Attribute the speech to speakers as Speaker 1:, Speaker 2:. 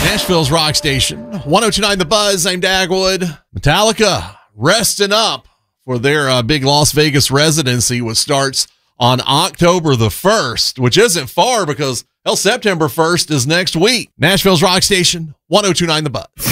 Speaker 1: Nashville's rock station, 1029 The Buzz. I'm Dagwood. Metallica resting up for their big Las Vegas residency, which starts on October the 1st, which isn't far because, hell, September 1st is next week. Nashville's rock station, 1029 The Buzz.